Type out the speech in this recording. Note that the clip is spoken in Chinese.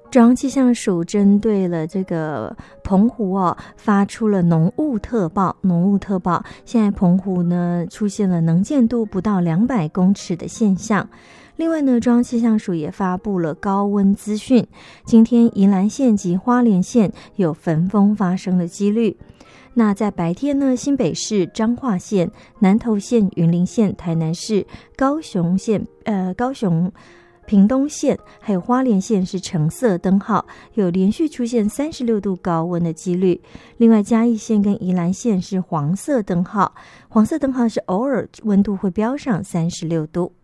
中央气象署针对了这个澎湖发出了浓雾特报。现在澎湖呢出现了能见度不到200公尺的现象。另外呢，中央气象署也发布了高温资讯，今天宜兰县及花莲县有焚风发生的几率。那在白天呢，新北市、彰化县、南投县、云林县、台南市、高雄屏东县还有花莲县是橙色灯号，有连续出现36度高温的几率。另外嘉义县跟宜兰县是黄色灯号，是偶尔温度会飙上36度。